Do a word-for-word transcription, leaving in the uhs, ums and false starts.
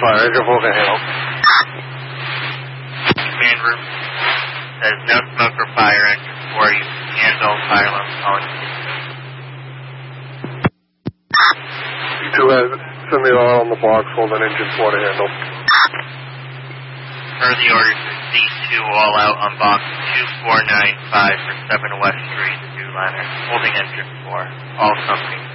fire. Engine four can handle. Command room says no smoke or fire. Engine four, you can handle. Fire alarm calling. D two has send the alarm on the box. Hold on engine four to handle. Per the orders, D two all out on box two four nine five for seven West Street, New Liner. Holding engine four. All companies.